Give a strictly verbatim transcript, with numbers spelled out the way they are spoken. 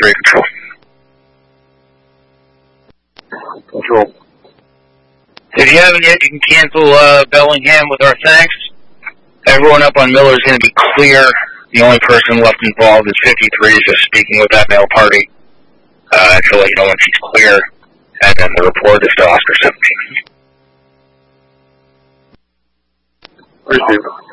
three, control. Control. If you haven't yet, you can cancel uh, Bellingham with our thanks. Everyone up on Miller is going to be clear. The only person left involved is fifty-three, is just speaking with that male party. Uh, she'll let you know when she's clear. And then the report is to Oscar seventeen. Received.